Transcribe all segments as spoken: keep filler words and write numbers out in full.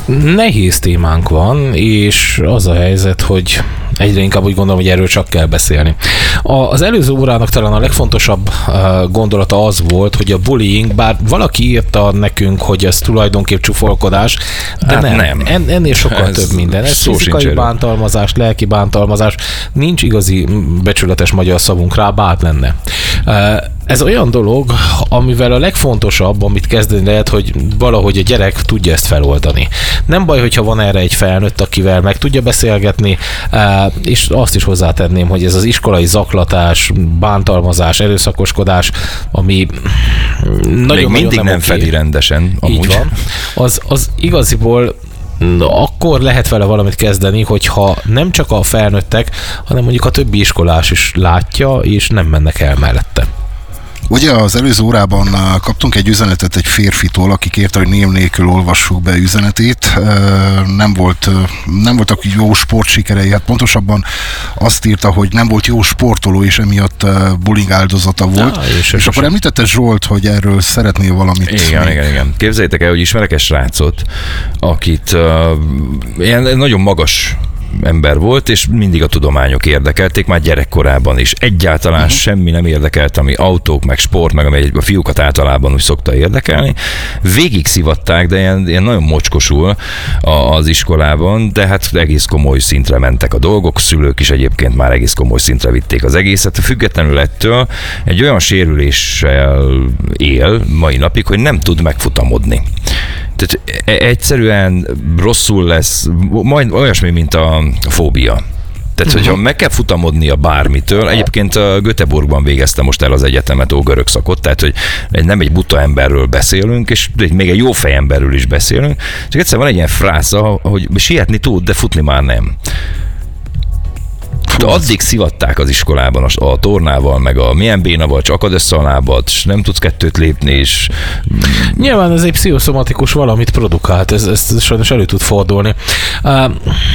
Nehéz témánk van, és az a helyzet, hogy egyre inkább úgy gondolom, hogy erről csak kell beszélni. Az előző órának talán a legfontosabb gondolata az volt, hogy a bullying, bár valaki írta nekünk, hogy ez tulajdonképp csúfolkodás, de hát nem. nem. En, ennél sokkal ez több minden. Ez fizikai bántalmazás, lelki bántalmazás, nincs igazi becsületes magyar szavunk rá, bár lenne. Ez olyan dolog, amivel a legfontosabb, amit kezdeni lehet, hogy valahogy a gyerek tudja ezt feloldani. Nem baj, hogyha van erre egy felnőtt, akivel meg tudja beszélgetni, és azt is hozzátenném, hogy ez az iskolai zaklatás, bántalmazás, erőszakoskodás, ami nagyon még mindig nem, nem fedi rendesen. Amúgy. Így van. Az, az igaziból akkor lehet vele valamit kezdeni, hogyha nem csak a felnőttek, hanem mondjuk a többi iskolás is látja, és nem mennek el mellette. Ugye az előző órában kaptunk egy üzenetet egy férfitól, aki kérte, hogy név nélkül olvassuk be üzenetét. Nem, volt, nem voltak jó sportsikerei, hát pontosabban azt írta, hogy nem volt jó sportoló, és emiatt bullying áldozata volt. Ja, és és akkor említette Zsolt, hogy erről szeretnél valamit. Igen, még. igen, igen. Képzeljétek el, hogy ismerek egy srácot, akit uh, ilyen nagyon magas ember volt, és mindig a tudományok érdekelték, már gyerekkorában is. Egyáltalán uh-huh. semmi nem érdekelt, ami autók, meg sport, meg ami a fiúkat általában úgy szokta érdekelni. Végig szivatták, de ilyen, ilyen nagyon mocskosul az iskolában, de hát egész komoly szintre mentek a dolgok, szülők is egyébként már egész komoly szintre vitték az egészet. Függetlenül ettől egy olyan sérüléssel él mai napig, hogy nem tud megfutamodni. Tehát egyszerűen rosszul lesz, majd olyasmi, mint a fóbia. Tehát, uh-huh. hogyha meg kell futamodnia bármitől, egyébként Göteborgban végezte most el az egyetemet, ó görög szakot, tehát, hogy nem egy buta emberről beszélünk, és még egy jó fejemberről is beszélünk, csak egyszer van egy ilyen frásza, hogy sietni tud, de futni már nem. De addig szivatták az iskolában a, a tornával, meg a milyen bénaval, csak akad össze a lábad, és nem tudsz kettőt lépni, és... Nyilván ez egy pszichoszomatikus valamit produkált, ez, ez sajnos elő tud fordulni. Uh,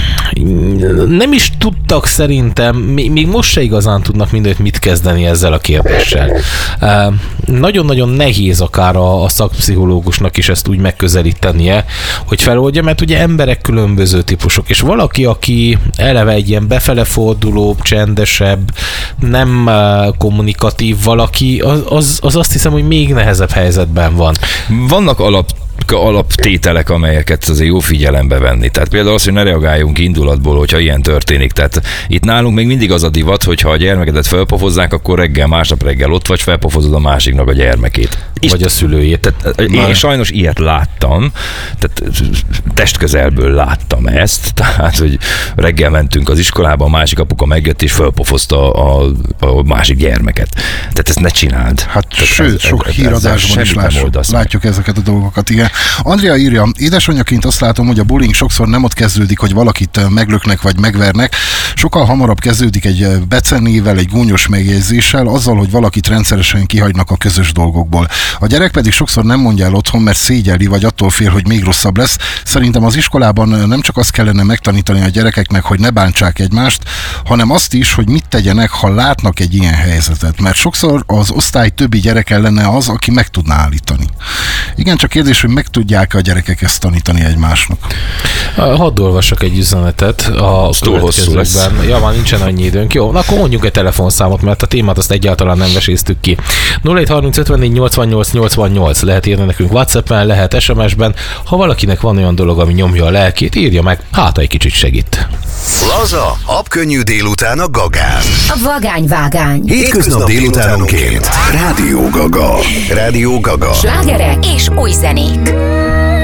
nem is tudtak szerintem, még most se igazán tudnak mindent mit kezdeni ezzel a kérdéssel. Uh, nagyon-nagyon nehéz akár a, a szakpszichológusnak is ezt úgy megközelítenie, hogy feloldja, mert ugye emberek különböző típusok, és valaki, aki eleve egy ilyen befele fordulóbb, csendesebb, nem uh, kommunikatív valaki, az, az, az azt hiszem, hogy még nehezebb helyzetben van. Vannak alap alaptételek, amelyeket azért jó figyelembe venni. Tehát például az, hogy ne reagáljunk indulatból, hogyha ilyen történik. Tehát itt nálunk még mindig az a divat, hogy ha a gyermekedet felpofozzák, akkor reggel, másnap reggel ott vagy, felpofozod a másiknak a gyermekét. Vagy a szülőjét. Tehát én sajnos ilyet láttam, tehát testközelből láttam ezt, tehát, hogy reggel mentünk az iskolába, a másik apuka megjött és felpofozta a, a másik gyermeket. Tehát ezt ne csináld. Hát tehát sőt, ez, sok ez, híradásban is lássuk, látjuk ezeket a dolgokat. Igen. Andrea írja, édesanyjaként azt látom, hogy a bullying sokszor nem ott kezdődik, hogy valakit meglöknek vagy megvernek, sokkal hamarabb kezdődik egy becenével, egy gúnyos megjegyzéssel, azzal, hogy valakit rendszeresen kihagynak a közös dolgokból. A gyerek pedig sokszor nem mondja el otthon, mert szégyelli, vagy attól fél, hogy még rosszabb lesz. Szerintem az iskolában nem csak azt kellene megtanítani a gyerekeknek, hogy ne bántsák egymást, hanem azt is, hogy mit tegyenek, ha látnak egy ilyen helyzetet. Mert sokszor az osztály többi gyereke lenne az, aki meg tudná állítani. Igen, csak kérdés, hogy meg tudják a gyerekek ezt tanítani egymásnak. Hadd olvassak egy üzenetet a következőkben. Ja, már nincsen annyi időnk. Jó, akkor mondjuk egy telefonszámot, mert a témát azt egyáltalán nem veséztük ki. nulla hét harminc ötvennégy nyolcvannyolc nyolcvannyolc lehet írni nekünk WhatsApp-en, lehet es em es-ben. Ha valakinek van olyan dolog, ami nyomja a lelkét, írja meg, hát egy kicsit segít. Laza, habkönnyű délután a Gagán. A vagányvágány. Hétköznap délutánonként. Rádió Gaga. Rádió Gaga. Slágerek és új zenék.